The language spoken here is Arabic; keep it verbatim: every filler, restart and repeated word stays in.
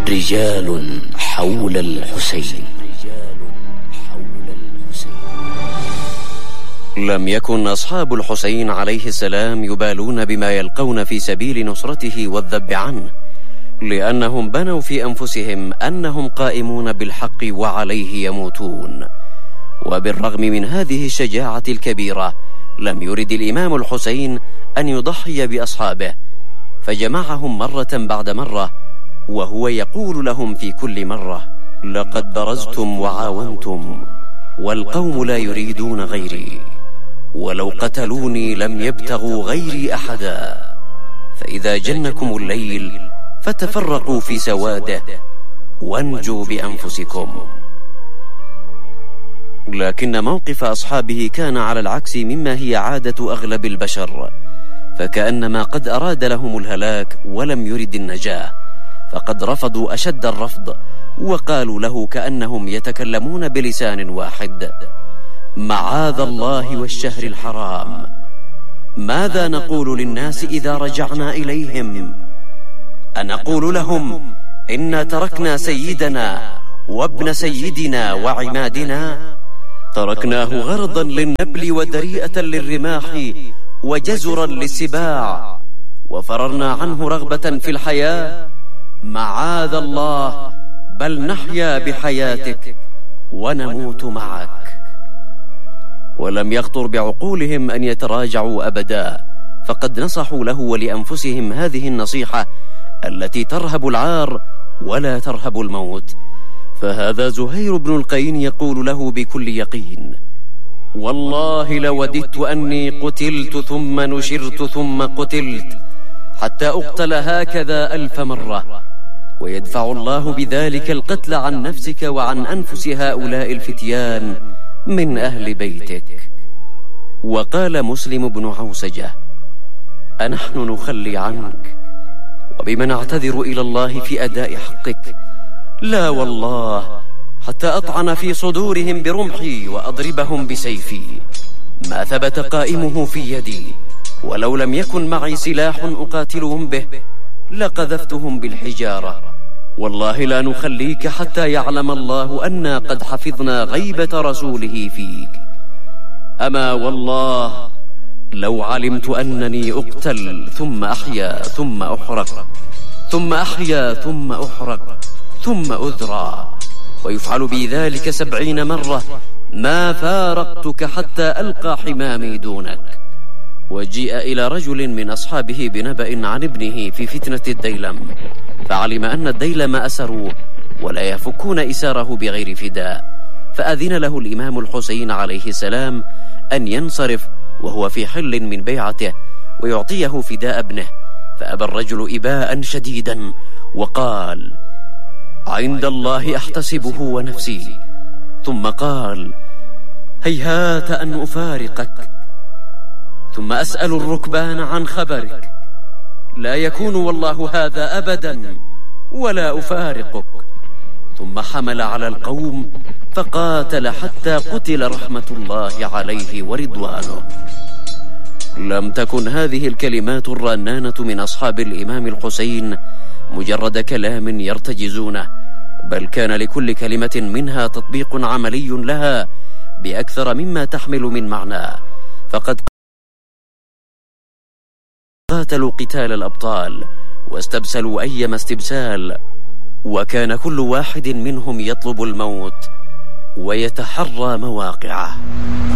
رجال حول الحسين. لم يكن أصحاب الحسين عليه السلام يبالون بما يلقون في سبيل نصرته والذب عنه، لأنهم بنوا في أنفسهم أنهم قائمون بالحق وعليه يموتون. وبالرغم من هذه الشجاعة الكبيرة لم يرد الإمام الحسين أن يضحي بأصحابه، فجمعهم مرة بعد مرة وهو يقول لهم في كل مرة: لقد برزتم وعاونتم والقوم لا يريدون غيري، ولو قتلوني لم يبتغوا غيري أحدا، فإذا جنكم الليل فتفرقوا في سواده وانجوا بأنفسكم. لكن موقف أصحابه كان على العكس مما هي عادة أغلب البشر، فكأنما قد أراد لهم الهلاك ولم يرد النجاة، فقد رفضوا أشد الرفض وقالوا له كأنهم يتكلمون بلسان واحد: معاذ الله والشهر الحرام، ماذا نقول للناس إذا رجعنا إليهم؟ أنقول لهم إنا تركنا سيدنا وابن سيدنا وعمادنا، تركناه غرضا للنبل ودريئة للرماح وجزرا للسباع، وفررنا عنه رغبة في الحياة؟ معاذ الله، بل نحيا بحياتك ونموت معك. ولم يخطر بعقولهم أن يتراجعوا أبدا، فقد نصحوا له ولأنفسهم هذه النصيحة التي ترهب العار ولا ترهب الموت. فهذا زهير بن القين يقول له بكل يقين: والله لوددت أني قتلت ثم نشرت ثم قتلت حتى أقتل هكذا ألف مرة، ويدفع الله بذلك القتل عن نفسك وعن أنفس هؤلاء الفتيان من أهل بيتك. وقال مسلم بن عوسجة: أنحن نخلي عنك وبمن أعتذر إلى الله في أداء حقك؟ لا والله، حتى أطعن في صدورهم برمحي وأضربهم بسيفي، ما ثبت قائمه في يدي، ولو لم يكن معي سلاح أقاتلهم به لقذفتهم بالحجارة. والله لا نخليك حتى يعلم الله أنا قد حفظنا غيبة رسوله فيك. أما والله لو علمت أنني أقتل ثم أحيا ثم أحرق ثم أحيا ثم أحرق ثم أذرى ويفعل بي ذلك سبعين مرة ما فارقتك حتى ألقى حمامي دونك. وجيء إلى رجل من أصحابه بنبأ عن ابنه في فتنة الديلم، فعلم أن الديلم أسروه ولا يفكون إساره بغير فداء، فأذن له الإمام الحسين عليه السلام أن ينصرف وهو في حل من بيعته ويعطيه فداء ابنه، فأبى الرجل إباء شديدا وقال: عند الله أحتسبه ونفسي. ثم قال: هيهات أن أفارقك، ثم أسأل الركبان عن خبرك، لا يكون والله هذا أبدا ولا أفارقك. ثم حمل على القوم فقاتل حتى قتل رحمة الله عليه ورضوانه. لم تكن هذه الكلمات الرنانة من أصحاب الإمام الحسين مجرد كلام يرتجزونه، بل كان لكل كلمة منها تطبيق عملي لها بأكثر مما تحمل من معنى، فقد قاتلوا قتال الأبطال واستبسلوا أيما استبسال، وكان كل واحد منهم يطلب الموت ويتحرى مواقعه.